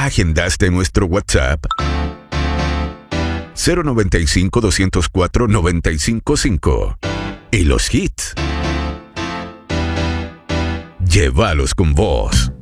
¿Ya agendaste nuestro WhatsApp? 095-204-955. Y los hits, llévalos con vos.